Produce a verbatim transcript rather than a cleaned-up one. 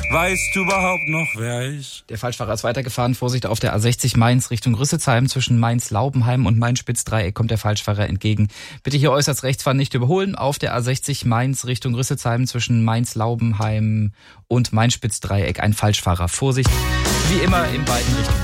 Weißt du überhaupt noch, wer ich? Der Falschfahrer ist weitergefahren. Vorsicht auf der A sechzig Mainz Richtung Rüsselsheim. Zwischen Mainz-Laubenheim und Mainz-Spitzdreieck kommt der Falschfahrer entgegen. Bitte hier äußerst rechts fahren, nicht überholen. Auf der A sechzig Mainz Richtung Rüsselsheim zwischen Mainz-Laubenheim und Mainz-Spitzdreieck ein Falschfahrer. Vorsicht, wie immer in beiden Richtungen.